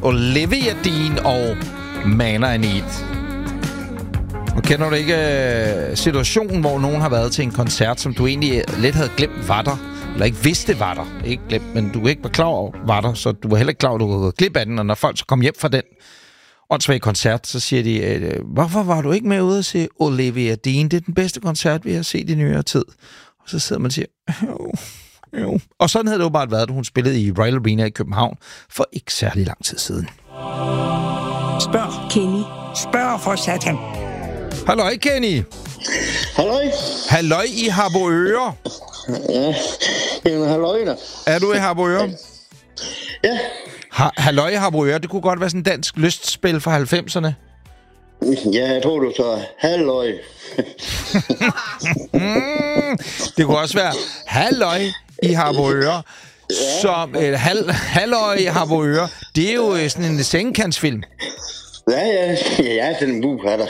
Olivia Dean og Man I Need. Og kender du ikke situationen, hvor nogen har været til en koncert, som du egentlig lidt havde glemt var der? Eller ikke vidste var der? Ikke glemt, men du ikke var klar over var der, så du var heller ikke klar over, at du havde glip af den. Og når folk så kom hjem fra den åndssvage koncert, så siger de, hvorfor var du ikke med ude at se Olivia Dean? Det er den bedste koncert, vi har set i nyere tid. Og så sidder man og siger, jo. Og sådan havde det jo bare været, da hun spillede i Royal Arena i København for ikke særlig lang tid siden. Spørg Kenny. Spørg for satan. Halløj, Kenny. Halløj. Halløj i Harboøre. Ja, jamen halløj da. Er du i Harboøre? Ja. Halløj i Harboøre, det kunne godt være sådan en dansk lystspil fra 90'erne. Ja, jeg tror, du tager halløj. Det kunne også være halløj i Harboøre. Som halløj i Harboøre, det er jo sådan en sengekantsfilm. Ja, den er buhatter.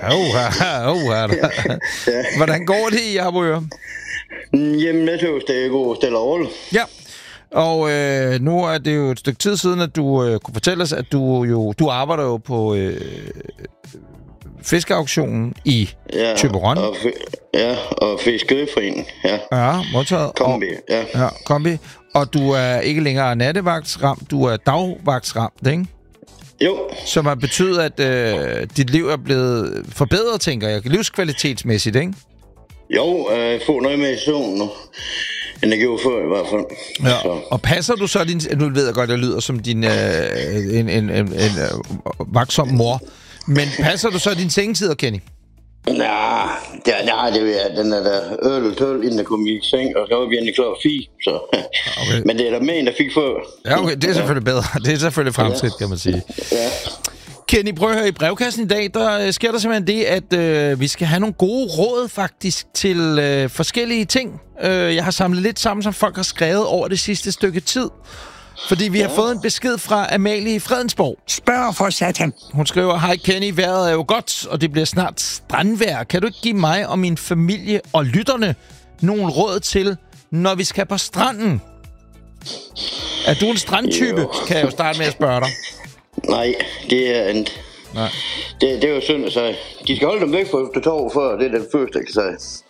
Hvordan går det i Harboøre? Jamen, jeg synes, det går stille og roligt. Ja, og nu er det jo et stykke tid siden, at du kunne fortælle os, at du arbejder jo på fiskeauktionen i Thyborøn. Og Fiskeriforeningen, ja. Ja, modtaget. Kombi, ja. Ja, kombi. Og du er ikke længere nattevagtsramt, du er dagvagtsramt, ikke? Jo. Som har betydet, at dit liv er blevet forbedret, tænker jeg, livskvalitetsmæssigt, ikke? Jo, få noget med i søvn nu, end jeg gjorde før i hvert fald. Ja. Så. Og passer du så din... Nu ved jeg godt, jeg lyder som din en vagtsom mor. Men passer du så din sengetider, Kenny? Nej, det ved jeg. Den er der øl, inden jeg kom i seng, og så var vi endelig klar 4, så... Okay. Men det er der med en, der fik før. Ja, okay, det er selvfølgelig bedre. Det er selvfølgelig fremskridt, kan man sige. Ja. Kenny, prøv at høre, i brevkassen i dag, der sker der simpelthen det, at vi skal have nogle gode råd faktisk til forskellige ting. Jeg har samlet lidt sammen, som folk har skrevet over det sidste stykke tid. Fordi vi har fået en besked fra Amalie i Fredensborg. Spørg for satan. Hun skriver, hej Kenny, vejret er jo godt, og det bliver snart strandvejr. Kan du ikke give mig og min familie og lytterne nogle råd til, når vi skal på stranden? Er du en strandtype? Kan jeg jo starte med at spørge dig. Nej, det er en... Nej. Det er jo synd at sige. De skal holde dem væk fra det tog før, det er det første, jeg kan sige.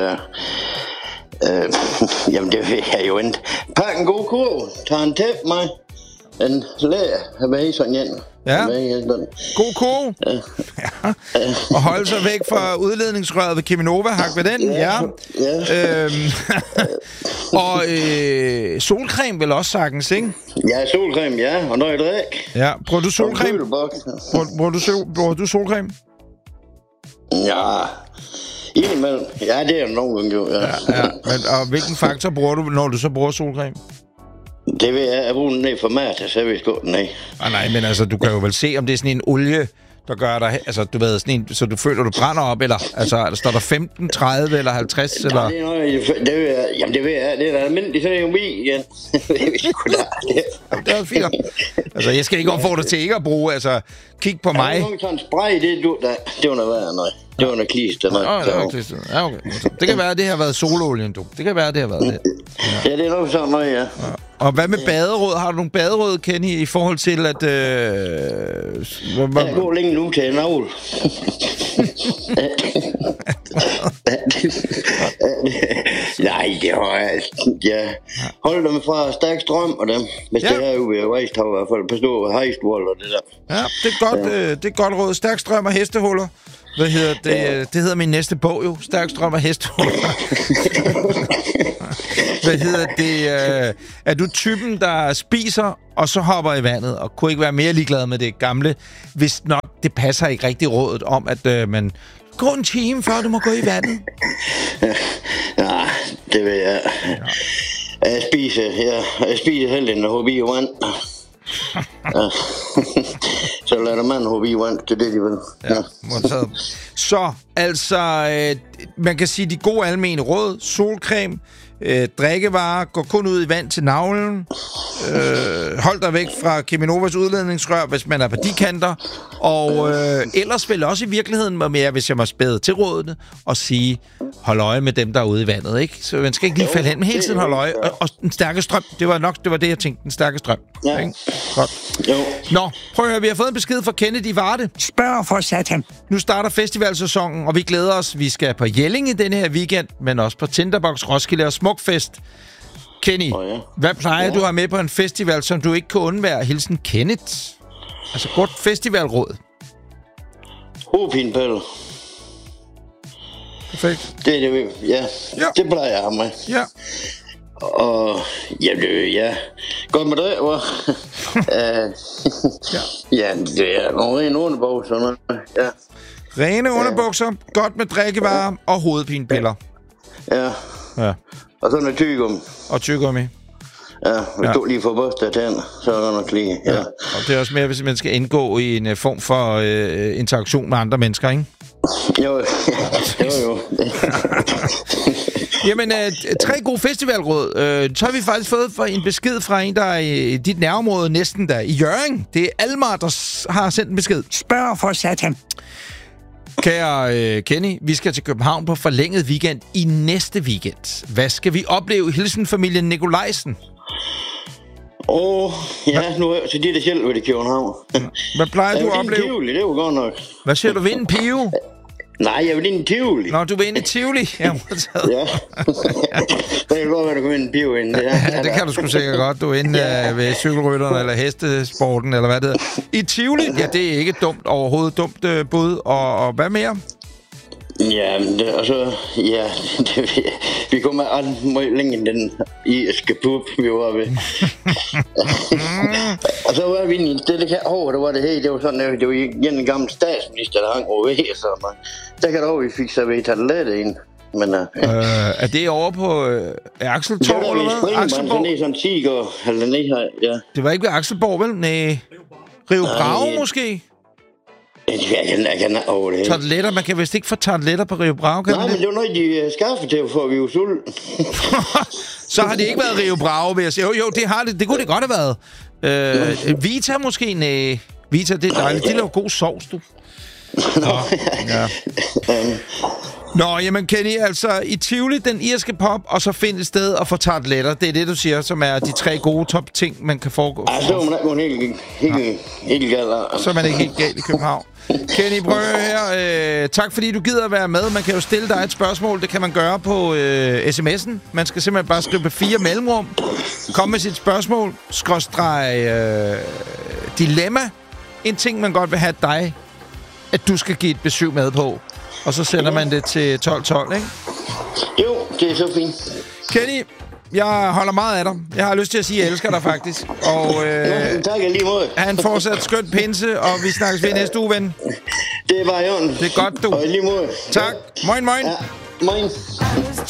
Jamen, det er jo en... Pak en god kurv, tag en tæp mig, en lærer med i sådan en. Ja, god kurv. Ja. Og holde sig væk fra udledningsrøret ved Cheminova, hak ved den, ja. Og solcreme vil også sagtens, ikke? Ja, solcreme, ja, og noget drik. Ja, bruger du solcreme? Bruger du solcreme? Ja... Indimellem. Ja, det er nogle gange jo, ja. Og hvilken faktor bruger du, når du så bruger solcreme? Det vil jeg bruge den ned for mat, så vil jeg gå den af. Nej, men altså, du kan jo vel se, om det er sådan en olie, der gør dig... Altså, du ved, sådan en, så du føler, du brænder op, eller... Altså, står der 15, 30 eller 50, eller... Nej, det er noget, det vil jeg... Jamen, det ved jeg. Det er da almindeligt, så er det jo mi igen. Det er fint. Altså, jeg skal ikke opfordre til ikke at bruge, altså... Kig på mig. Ja, sådan en spray, det var noget værd, noget. Det var noget klister, noget. Ja, okay. Det kan være, at det har været sololien, du. Det kan være, at det har været det. Ja, det er noget sådan noget, ja. Og hvad med baderåd? Har du nogle baderåd, Kenny, i forhold til, at... Jeg går længe nu til en avl. Nej, det har jeg... Hold dem fra stærk strøm og dem. Hvis det er jo ved Vejsthav, i hvert fald på stå hejstvold og det der. Ja, det er godt, det er godt råd. Stærk strøm og hestehuller. Hvad hedder det? Ja. Det hedder min næste bog jo. Stærk strøm og hestehuller. Hvad hedder det? Er du typen, der spiser og så hopper i vandet, og kunne ikke være mere ligeglad med det gamle, hvis nok det passer ikke rigtig rådet om, at man går en time, før du må gå i vandet? Ja, det vil jeg. Ja. Jeg spiser heldig, når hoppe i vand. Ja. Så lader man hoppe i vand, det er det, de vil. Ja, så, altså, man kan sige, de gode almene råd, solcreme, drikkevarer. Gå kun ud i vand til navlen. Hold dig væk fra Cheminovas udledningsrør, hvis man er på de kanter. Og ellers vel også i virkeligheden mere, hvis jeg må spæde til rådene, og sige, hold øje med dem, der er ude i vandet, ikke? Så man skal ikke lige falde hen, men hele tiden holde øje. Og den stærke strøm, det var det, jeg tænkte. Den stærke strøm. Ja. Ikke? Godt. Jo. Nå, prøv at høre, vi har fået en besked fra Kennedy i Varde. Spørg for satan. Nu starter festivalsæsonen, og vi glæder os. Vi skal på Jelling denne her weekend, men også på Tinderbox, Roskilde og Smukfest. Kenny, hvad plejer du at have med på en festival, som du ikke kan undvære? Hilsen Kenneth. Altså godt festivalråd. Hovedpinepille. Perfekt. Det er det, ja. Det plejer jeg at have med. Ja. Og ja. Godt med det, hvor? Ja, det er nogle rene underbukser. Ja. Rene underbukser, godt med drikkevarer og hovedpinepiller. Ja. Og så noget tyggegummi. Og tyggegummi. Ja, hvis du lige får børstet tænder, så er det nok lige. Ja. Og det er også mere, hvis man skal indgå i en form for interaktion med andre mennesker, ikke? Jo. Jamen, 3 gode festivalråd. Så har vi faktisk fået en besked fra en, der er i dit nærområde, næsten der i Hjørring. Det er Almar, der har sendt en besked. Spørg for satan. Kære Kenny, vi skal til København på forlænget weekend i næste weekend. Hvad skal vi opleve? Hilsen familien Nikolajsen. Nu er jeg til de der selv ved det København. Hvad plejer du at opleve? Tivoli, det var godt nok. Hvad siger du, ved en pive? Nej, jeg vil ind i Tivoli. Nå, du vil ind i Tivoli? Ja. Det kan godt være, du kan ind i en pive ind. Ja, det kan du sgu sikkert godt. Du er inde ved cykelrytterne eller hestesporten, eller hvad det hedder. I Tivoli? Ja, det er ikke dumt overhovedet. Dumt bud. Og hvad mere? Ja, vi kommer alt meget længe i den irske pub, vi var ved. Og så var vi inde i det kan jeg over, det var det hele, det var sådan, det var en gammel statsminister, der hang over ved, så man, der kan der vi fik serveret tartelette ind. Men, er det over på Akseltorv, eller hvad? Akselborg? Det er sådan 10 år, eller ned her, ja. Det var ikke ved Akselborg, vel? Nej. Rio Bravo, måske? Jeg kan over det hele. Tarteletter? Man kan vist ikke få tarteletter på Rio Bravo, kan man det? Nej, men det var noget, de skaffede til, for vi var sulten. Så har det ikke været Rio Bravo, vil jeg sige. Jo, det har det. Det kunne det godt have været. Vita måske? Nej. Vita, det er dejligt. De laver god sovs, du. Nå, jamen Kenny, altså i Tivoli, den irske pop, og så find et sted og få tarteletter. Det er det, du siger, som er de 3 gode top-ting, man kan foregå. Så er man ikke helt galt. Så er man ikke helt galt i København. Kenny, prøv her. Tak fordi du gider at være med. Man kan jo stille dig et spørgsmål. Det kan man gøre på sms'en. Man skal simpelthen bare skrive på 4 mellemrum. Kom med sit spørgsmål. Dilemma. En ting, man godt vil have dig, at du skal give et besøg med på. Og så sender man det til 1212, ikke? Jo, det er så fint. Kenny, jeg holder meget af dig. Jeg har lyst til at sige, at jeg elsker dig faktisk. Og tak lige måde. Ha' en fortsat skønt pinse, og vi snakkes ved næste uge, ven. Det er bare i orden. Det er godt, du. Og lige måde. Tak. Moin, moin. Ja, moin.